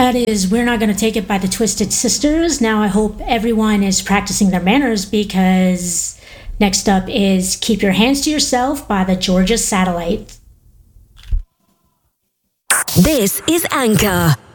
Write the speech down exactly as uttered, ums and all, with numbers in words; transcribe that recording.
That is, we're not going to take it by the Twisted Sisters. Now I hope everyone is practicing their manners, because next up is Keep Your Hands to Yourself by the Georgia Satellite. This is Anchor.